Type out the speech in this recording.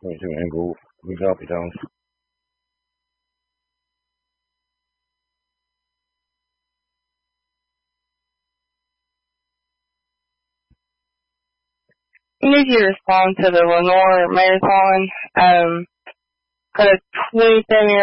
22 Inglewood. We copy, Jones. I need you to respond to the Lenore Marathon. Got a 27-year-old